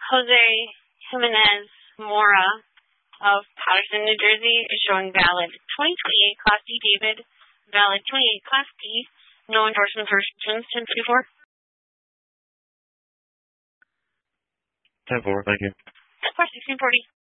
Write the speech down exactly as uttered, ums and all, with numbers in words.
Jose Jimenez Mora of Patterson, New Jersey is showing valid twenty twenty-eight Class D. David, valid twenty-eight Class D. No endorsement for restrictions. ten forty-four. ten four, thank you. ten four, sixteen forty.